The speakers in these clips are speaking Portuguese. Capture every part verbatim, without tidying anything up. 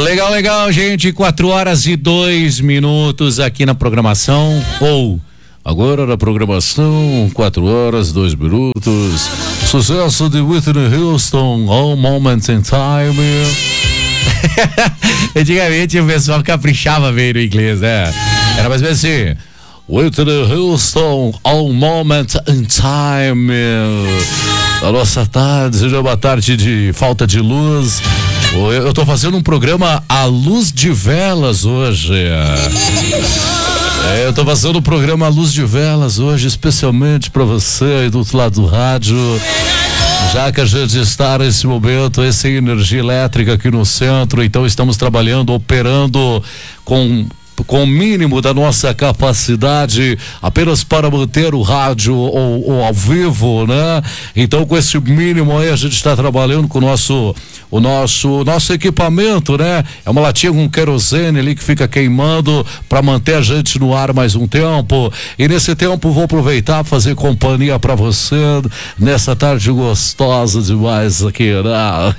Legal, legal, gente. Quatro horas e dois minutos aqui na programação. Ou agora na programação, quatro horas, dois minutos. Sucesso de Whitney Houston, All Moments in Time. Antigamente o pessoal caprichava bem no inglês, né? Era mais ou menos assim. Whitney Houston, All Moments in Time. A nossa tarde, seja uma tarde de falta de luz. Eu tô fazendo um programa à luz de velas hoje. É, eu tô fazendo um programa à luz de velas hoje, especialmente para você aí do outro lado do rádio. Já que a gente está nesse momento, essa energia elétrica aqui no centro, então estamos trabalhando, operando com com o mínimo da nossa capacidade, apenas para manter o rádio ou, ou ao vivo, né? Então, com esse mínimo aí, a gente está trabalhando com o nosso, o nosso, nosso equipamento, né? É uma latinha com querosene ali que fica queimando para manter a gente no ar mais um tempo. E nesse tempo, vou aproveitar para fazer companhia para você nessa tarde gostosa demais aqui, né?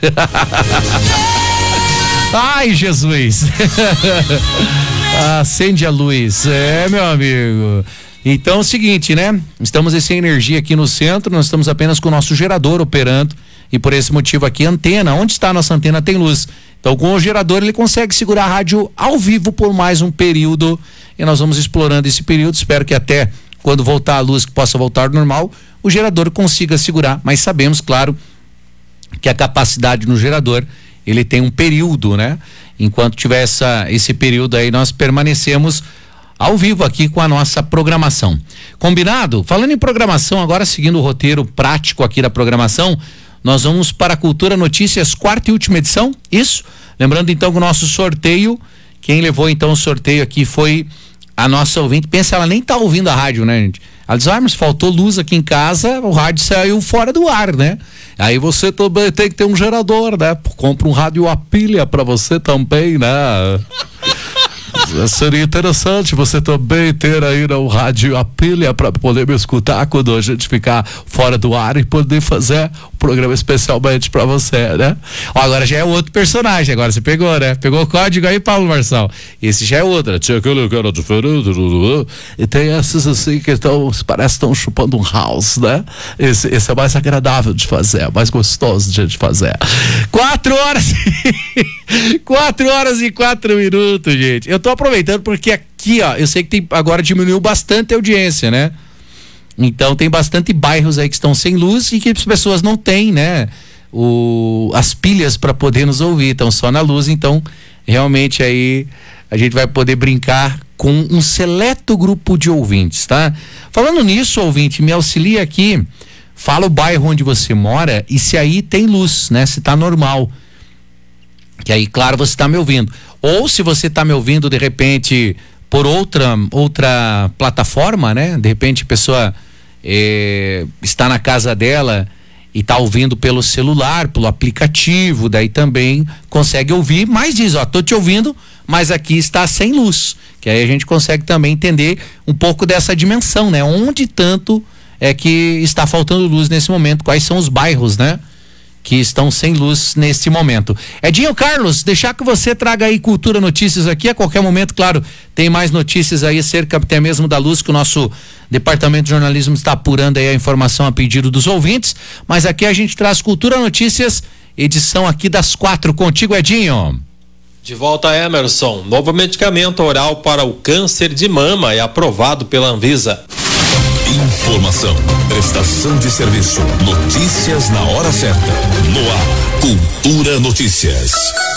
Ai, Jesus! Acende a luz, é, meu amigo. Então é o seguinte, né? Estamos sem energia aqui no centro, nós estamos apenas com o nosso gerador operando e por esse motivo aqui a antena, onde está a nossa antena tem luz. Então com o gerador ele consegue segurar a rádio ao vivo por mais um período e nós vamos explorando esse período, espero que até quando voltar a luz que possa voltar ao normal, o gerador consiga segurar, mas sabemos, claro, que a capacidade no gerador ele tem um período, né? Enquanto tiver essa, esse período aí, nós permanecemos ao vivo aqui com a nossa programação. Combinado? Falando em programação, agora seguindo o roteiro prático aqui da programação, nós vamos para a Cultura Notícias, quarta e última edição, isso? Lembrando então que o nosso sorteio, quem levou então o sorteio aqui foi a nossa ouvinte. Pensa, ela nem tá ouvindo a rádio, né, gente? Ela diz, ah, mas faltou luz aqui em casa, o rádio saiu fora do ar, né? Aí você também tem que ter um gerador, né? Compra um rádio a pilha pra você também, né? Seria interessante você também ter aí um rádio a pilha para poder me escutar quando a gente ficar fora do ar e poder fazer um programa especialmente para você, né? Ó, agora já é outro personagem, agora você pegou, né? Pegou o código aí, Paulo Marçal. Esse já é outro. Tinha aquele cara diferente. E tem esses assim que estão, parece que estão chupando um house, né? Esse, esse é mais agradável de fazer, é mais gostoso de fazer. Quatro horas quatro horas e quatro minutos, gente. Eu tô aproveitando porque aqui, ó, eu sei que tem, agora diminuiu bastante a audiência, né? Então tem bastante bairros aí que estão sem luz e que as pessoas não têm, né? O, as pilhas para poder nos ouvir, estão só na luz, então realmente aí a gente vai poder brincar com um seleto grupo de ouvintes, tá? Falando nisso, ouvinte, me auxilia aqui, fala o bairro onde você mora e se aí tem luz, né? Se tá normal. Que aí, claro, você está me ouvindo. Ou se você está me ouvindo, de repente, por outra, outra plataforma, né? De repente a pessoa eh, está na casa dela e está ouvindo pelo celular, pelo aplicativo, daí também consegue ouvir, mas diz, ó, tô te ouvindo, mas aqui está sem luz. Que aí a gente consegue também entender um pouco dessa dimensão, né? Onde tanto é que está faltando luz nesse momento, quais são os bairros, né? Que estão sem luz nesse momento. Edinho Carlos, deixar que você traga aí Cultura Notícias aqui, a qualquer momento, claro, tem mais notícias aí acerca até mesmo da luz que o nosso departamento de jornalismo está apurando aí a informação a pedido dos ouvintes, mas aqui a gente traz Cultura Notícias, edição aqui das quatro, contigo, Edinho. De volta, Emerson. Novo medicamento oral para o câncer de mama é aprovado pela Anvisa. Informação, prestação de serviço, notícias na hora certa. No ar, Cultura Notícias.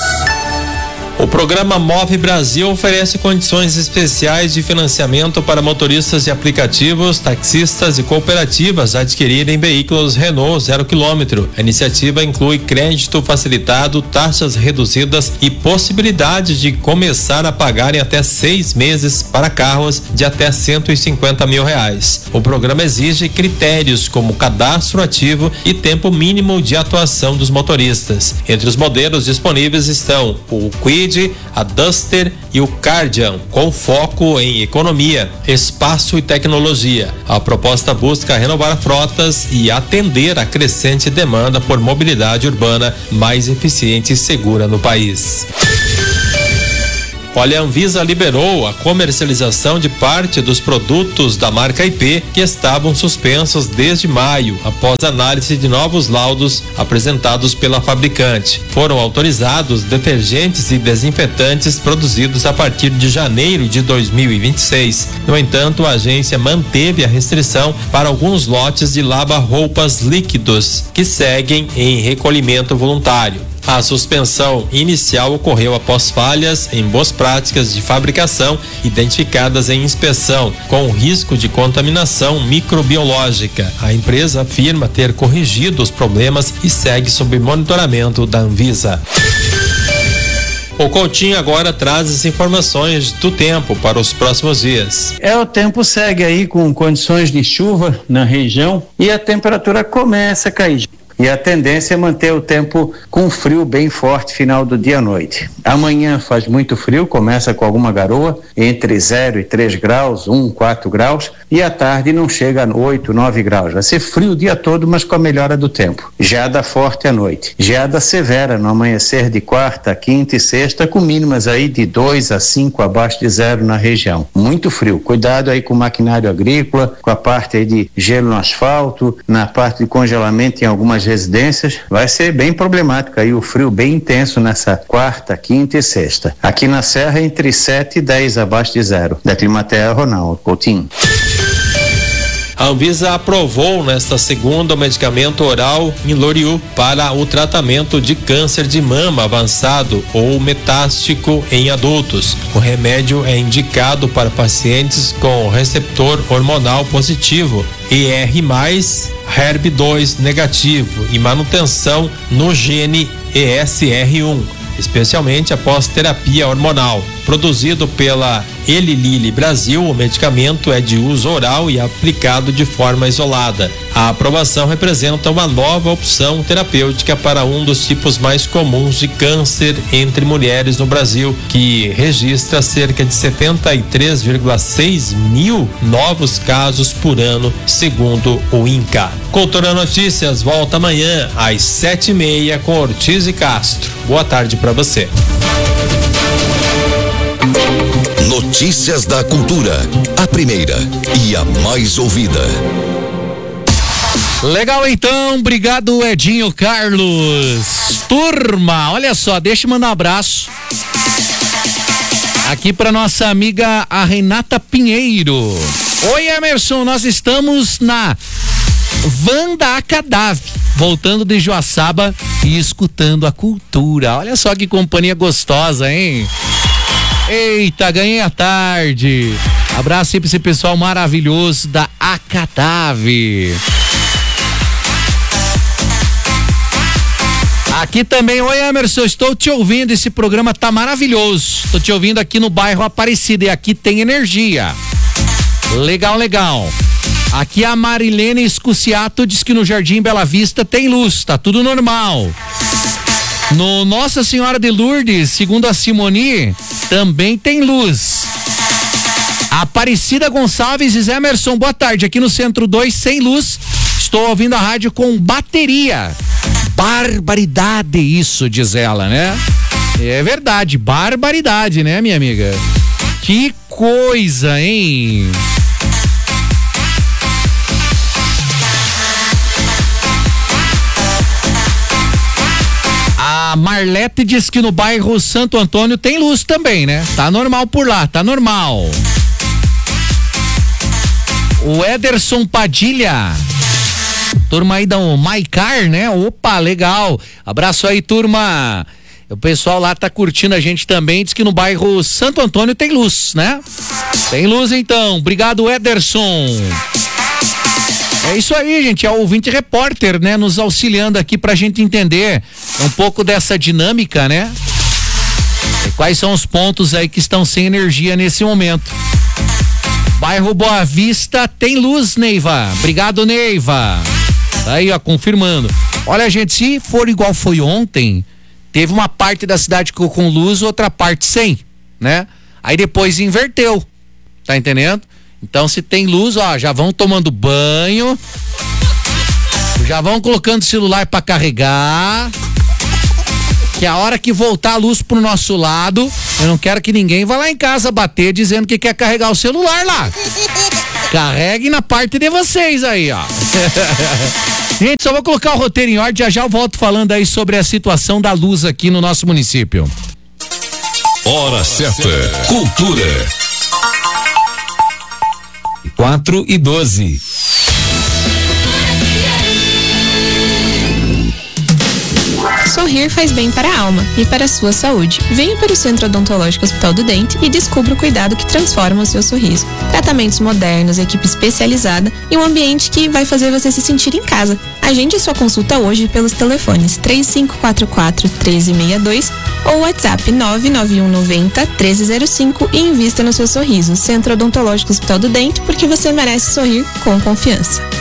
O programa Move Brasil oferece condições especiais de financiamento para motoristas de aplicativos, taxistas e cooperativas adquirirem veículos Renault zero quilômetro. A iniciativa inclui crédito facilitado, taxas reduzidas e possibilidade de começar a pagar em até seis meses para carros de até cento e cinquenta mil reais. O programa exige critérios como cadastro ativo e tempo mínimo de atuação dos motoristas. Entre os modelos disponíveis estão o Kwid, a Duster e o Cardian, com foco em economia, espaço e tecnologia. A proposta busca renovar frotas e atender a crescente demanda por mobilidade urbana mais eficiente e segura no país. Olha, a Anvisa liberou a comercialização de parte dos produtos da marca I P que estavam suspensos desde maio, após análise de novos laudos apresentados pela fabricante. Foram autorizados detergentes e desinfetantes produzidos a partir de janeiro de dois mil e vinte e seis. No entanto, a agência manteve a restrição para alguns lotes de lava-roupas líquidos que seguem em recolhimento voluntário. A suspensão inicial ocorreu após falhas em boas práticas de fabricação identificadas em inspeção, com risco de contaminação microbiológica. A empresa afirma ter corrigido os problemas e segue sob monitoramento da Anvisa. O Coutinho agora traz as informações do tempo para os próximos dias. É, o tempo segue aí com condições de chuva na região e a temperatura começa a cair. E a tendência é manter o tempo com frio bem forte final do dia à noite. Amanhã faz muito frio, começa com alguma garoa, entre zero e três graus, um, quatro graus, e à tarde não chega a oito, nove graus. Vai ser frio o dia todo, mas com a melhora do tempo. Geada forte à noite. Geada severa no amanhecer de quarta, quinta e sexta, com mínimas aí de dois a cinco abaixo de zero na região. Muito frio. Cuidado aí com o maquinário agrícola, com a parte aí de gelo no asfalto, na parte de congelamento em algumas residências, vai ser bem problemático aí o frio bem intenso nessa quarta, quinta e sexta. Aqui na Serra entre sete e dez abaixo de zero. Da Climaterra, Ronaldo Coutinho. A Anvisa aprovou nesta segunda o medicamento oral Inloriu para o tratamento de câncer de mama avançado ou metástico em adultos. O remédio é indicado para pacientes com receptor hormonal positivo, E R mais, H E R B dois negativo e manutenção no gene E S R um, especialmente após terapia hormonal. Produzido pela Eli Lilly Brasil, o medicamento é de uso oral e aplicado de forma isolada. A aprovação representa uma nova opção terapêutica para um dos tipos mais comuns de câncer entre mulheres no Brasil, que registra cerca de setenta e três vírgula seis mil novos casos por ano, segundo o INCA. Cultura Notícias volta amanhã às sete e meia com Ortiz e Castro. Boa tarde para você. Notícias da Cultura, a primeira e a mais ouvida. Legal então, obrigado Edinho Carlos. Turma, olha só, deixa eu mandar um abraço aqui para nossa amiga a Renata Pinheiro. Oi Emerson, nós estamos na Van da Acadave, voltando de Joaçaba e escutando a cultura. Olha só que companhia gostosa, hein? Eita, ganhei a tarde. Abraço aí pra esse pessoal maravilhoso da Acadave. Aqui também, oi Emerson, estou te ouvindo, esse programa tá maravilhoso. Estou te ouvindo aqui no bairro Aparecida e aqui tem energia. Legal, legal. Aqui a Marilene Escuciato diz que no Jardim Bela Vista tem luz, tá tudo normal. No Nossa Senhora de Lourdes, segundo a Simoni, também tem luz. Aparecida Gonçalves diz, Emerson, boa tarde, aqui no Centro dois, sem luz, estou ouvindo a rádio com bateria. Barbaridade isso, diz ela, né? É verdade, barbaridade, né, minha amiga? Que coisa, hein? A Marlete diz que no bairro Santo Antônio tem luz também, né? Tá normal por lá, tá normal. O Ederson Padilha, turma aí da Maicar, né? Opa, legal. Abraço aí, turma. O pessoal lá tá curtindo a gente também, diz que no bairro Santo Antônio tem luz, né? Tem luz então, obrigado Ederson. É isso aí, gente, é o ouvinte repórter, né? Nos auxiliando aqui pra gente entender um pouco dessa dinâmica, né? E quais são os pontos aí que estão sem energia nesse momento. Bairro Boa Vista tem luz, Neiva. Obrigado, Neiva. Tá aí, ó, confirmando. Olha, gente, se for igual foi ontem, teve uma parte da cidade com luz, outra parte sem, né? Aí depois inverteu, tá entendendo? Então se tem luz, ó, já vão tomando banho, já vão colocando o celular pra carregar, que a hora que voltar a luz pro nosso lado, eu não quero que ninguém vá lá em casa bater dizendo que quer carregar o celular lá. Carregue na parte de vocês aí, ó. Gente, só vou colocar o roteiro em ordem, já já eu volto falando aí sobre a situação da luz aqui no nosso município. Hora certa. Cultura. quatro e doze. Sorrir faz bem para a alma e para a sua saúde. Venha para o Centro Odontológico Hospital do Dente e descubra o cuidado que transforma o seu sorriso. Tratamentos modernos, equipe especializada e um ambiente que vai fazer você se sentir em casa. Agende sua consulta hoje pelos telefones três cinco quatro quatro, um três seis dois ou WhatsApp nove nove um nove zero, um três zero cinco e invista no seu sorriso. Centro Odontológico Hospital do Dente, porque você merece sorrir com confiança.